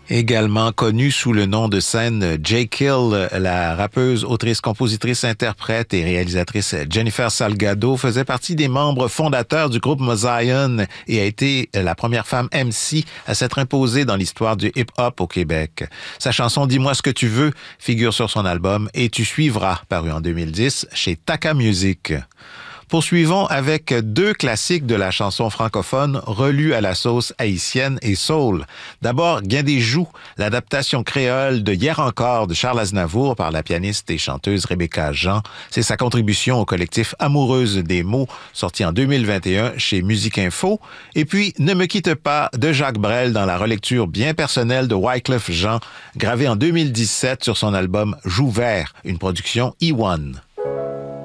Également connue sous le nom de scène J. Kill, la rappeuse, autrice, compositrice, interprète et réalisatrice Jennifer Salgado faisait partie des membres fondateurs du groupe Mozion et a été la première femme MC à s'être imposée dans l'histoire du hip-hop au Québec. Sa chanson Dis-moi ce que tu veux figure sur son album Et tu suivras, paru en 2010 chez Taka Music. Poursuivons avec deux classiques de la chanson francophone relus à la sauce haïtienne et soul. D'abord, Gain des joues, l'adaptation créole de Hier encore de Charles Aznavour par la pianiste et chanteuse Rebecca Jean. C'est sa contribution au collectif Amoureuse des mots, sorti en 2021 chez Musique Info. Et puis, Ne me quitte pas de Jacques Brel dans la relecture bien personnelle de Wyclef Jean, gravée en 2017 sur son album Joue vert, une production E1.